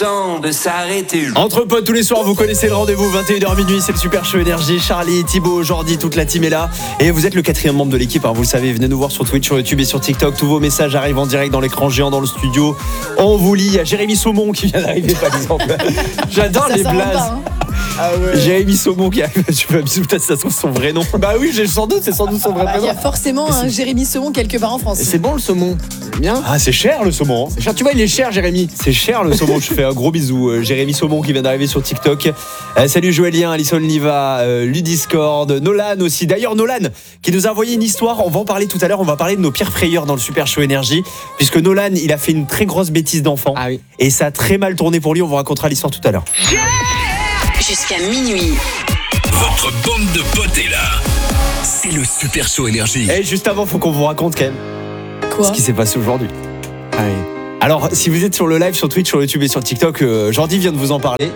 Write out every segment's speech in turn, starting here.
temps de s'arrêter. Entre potes tous les soirs, vous connaissez le rendez-vous, 21h minuit, c'est le Super Show Énergie. Charlie, Thibaut, Jordi, toute la team est là. Et vous êtes le 4e membre de l'équipe, hein, vous le savez, venez nous voir sur Twitch, sur YouTube et sur TikTok. Tous vos messages arrivent en direct dans l'écran géant dans le studio. On vous lit, il y a Jérémy Saumon qui vient d'arriver par exemple. J'adore Ça les s'invente blazes. pas, hein. Ah ouais. Jérémy Saumon qui arrive, tu peux bisous, peut-être ça se trouve son vrai nom. Bah oui, c'est sans doute son vrai Il y prénom. a forcément un Jérémy Saumon quelque part en France. Et c'est bon le saumon, c'est bien. Ah, c'est cher le saumon. C'est cher, tu vois, il est cher, Jérémy. C'est cher le saumon, je fais un gros bisou. Jérémy Saumon qui vient d'arriver sur TikTok. Salut Joëlien, Alison Liva, Ludiscord, Nolan aussi. D'ailleurs Nolan qui nous a envoyé une histoire, on va en parler tout à l'heure, on va parler de nos pires frayeurs dans le Super Show Énergie. Puisque Nolan, il a fait une très grosse bêtise d'enfant. Ah oui. Et ça a très mal tourné pour lui, on vous racontera l'histoire tout à l'heure. Jusqu'à minuit. Votre bande de potes est là. C'est le Super Show Énergie. Et juste avant, faut qu'on vous raconte quand même Quoi ce qui s'est passé aujourd'hui. Ah oui. Alors, si vous êtes sur le live, sur Twitch, sur YouTube et sur TikTok, Jordi vient de vous en parler.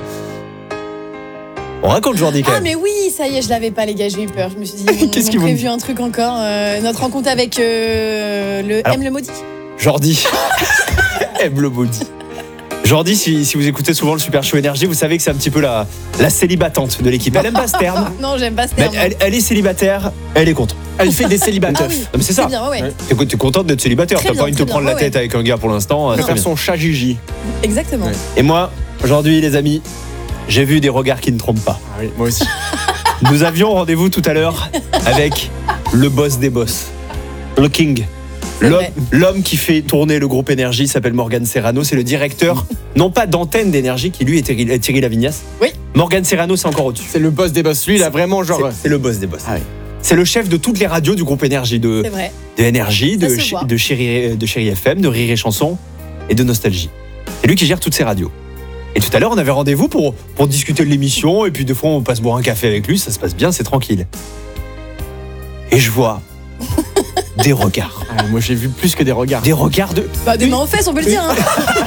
On raconte Jordi quand Ah même. mais oui, ça y est, je l'avais pas les gars, j'ai eu peur. Je me suis dit, Qu'est-ce on qu'ils a vont prévu un truc encore. Notre rencontre avec le Alors- M le maudit. Jordi. Aime le maudit. Jordi, si vous écoutez souvent le Super Show Énergie, vous savez que c'est un petit peu la célibatante de l'équipe. Elle aime pas ce terme. Non, j'aime pas ce Mais terme. elle est célibataire, elle est contente. Elle fait des célibataires. Ah oui, Non, mais c'est ça. bien, ouais. T'es contente d'être célibataire, Très t'as pas envie de te bien, prendre la ouais, tête avec un gars pour l'instant. Elle très faire bien. son chat Gigi. Exactement. Ouais. Et moi, aujourd'hui les amis, j'ai vu des regards qui ne trompent pas. Ah oui, moi aussi. Nous avions rendez-vous tout à l'heure avec le boss des boss, le king. C'est vrai. L'homme qui fait tourner le groupe Énergie s'appelle Morgan Serrano, c'est le directeur, non pas d'antenne d'Énergie, qui lui est Thierry Lavignas. Oui. Morgan Serrano, c'est encore au-dessus. C'est le boss des boss. Lui, il a vraiment genre. C'est le boss des boss. Ah oui. C'est le chef de toutes les radios du groupe Énergie, de C'est vrai. Énergie, Ça se voit. de Chéri FM, de Rire et Chanson et de Nostalgie. C'est lui qui gère toutes ces radios. Et tout à l'heure, on avait rendez-vous pour discuter de l'émission, et puis des fois, on passe boire un café avec lui, ça se passe bien, c'est tranquille. Et je vois des regards. Ah, moi, j'ai vu plus que des regards. Des regards de... Bah, des mains aux fesses, on peut le dire. Hein.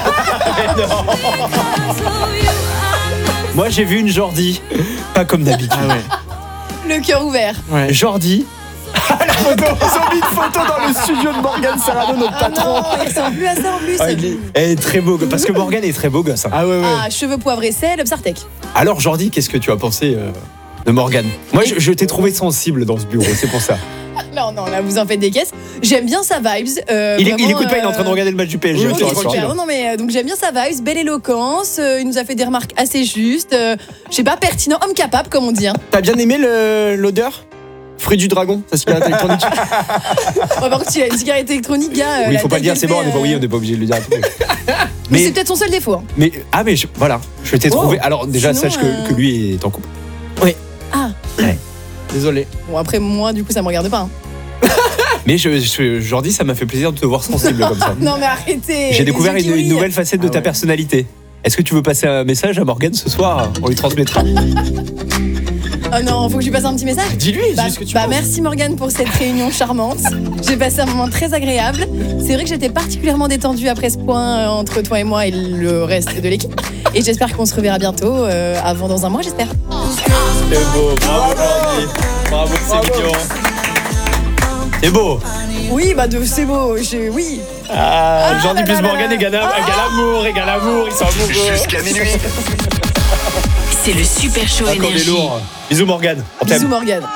Moi, j'ai vu une Jordi, pas comme d'habitude. Ah ouais. Le cœur ouvert. Ouais. Jordi... La photo, ils ont mis une photo dans le studio de Morgan Serrano, notre Ah patron. non, il ressemble plus à ça en plus. Ah, elle est très beau, parce que Morgan est très beau gosse. Hein. Ah ouais, ouais. Ah, cheveux poivre et sel, Psartec. Alors Jordi, qu'est-ce que tu as pensé de Morgan? Moi, je t'ai trouvé sensible dans ce bureau, c'est pour ça. Non, là, vous en faites des caisses. J'aime bien sa vibes. Il vraiment, écoute pas, il est en train de regarder le match du PSG. Oui, je te oui, rassure. tranquille. Non, mais donc j'aime bien sa vibes, belle éloquence. Il nous a fait des remarques assez justes. Je sais pas, pertinent, homme capable, comme on dit. Hein. T'as bien aimé l'odeur? Fruit du dragon, sa cigarette électronique. Par contre, il a une cigarette électronique, gars. Oui, il la faut pas taille le dire, qu'elle c'est bon, fait, on n'est pas obligé de le dire à tout le monde. Mais c'est peut-être son seul défaut. Hein. Mais voilà, je t'ai trouvé. Alors déjà, Sinon, sache que lui est en couple. Ah, Désolé. bon, après, moi, du coup, ça me regarde pas. Hein. Mais Jordi, ça m'a fait plaisir de te voir sensible comme ça. Non, mais arrêtez. J'ai découvert les yeux qui une brillent. nouvelle facette de ta ouais. personnalité. Est-ce que tu veux passer un message à Morgan ce soir? On lui transmettra. Oh non, faut que je lui passe un petit message. Dis-lui, Bah, dis ce que tu bah, penses. merci Morgane pour cette réunion charmante. J'ai passé un moment très agréable. C'est vrai que j'étais particulièrement détendue après ce point entre toi et moi et le reste de l'équipe. Et j'espère qu'on se reverra bientôt, avant dans un mois, j'espère. C'est beau, bravo Jordi. Bravo, c'est mignon. C'est beau. Oui, bah c'est beau. Oui. Ah, Ah Jordi là plus là Morgan là. égale amour, ils sont amoureux. Jusqu'à minuit. C'est le Super Show Ah, qu'on est Énergie. lourd. Bisous Morgan. On t'aime. Bisous Morgane.